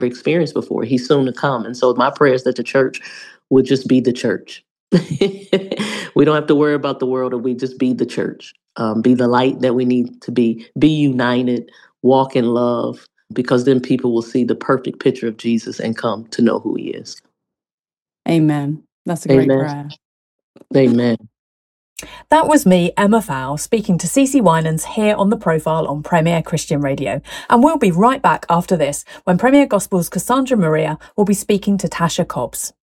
experienced before. He's soon to come. And so my prayer is that the church would just be the church. We don't have to worry about the world, and we just be the church, be the light that we need to be united, walk in love, because then people will see the perfect picture of Jesus and come to know who he is. Amen. That's a great prayer. Amen. That was me, Emma Fowl, speaking to CeCe Winans here on The Profile on Premier Christian Radio. And we'll be right back after this when Premier Gospel's Cassandra Maria will be speaking to Tasha Cobbs.